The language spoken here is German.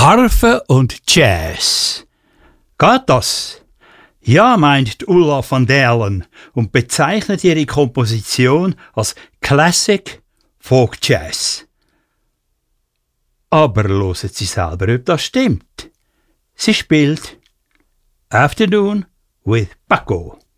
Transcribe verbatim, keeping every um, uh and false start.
Harfe und Jazz. Geht das? Ja, meint Ulla von Dalen und bezeichnet ihre Komposition als Classic Folk Jazz. Aber hören Sie selber, ob das stimmt. Sie spielt Afternoon with Paco.